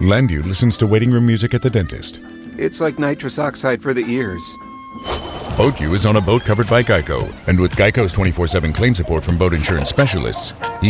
Landu listens to waiting room music at the dentist. It's like nitrous oxide for the ears. Boat U is on a boat covered by Geico, and with Geico's 24/7 claim support from boat insurance specialists, he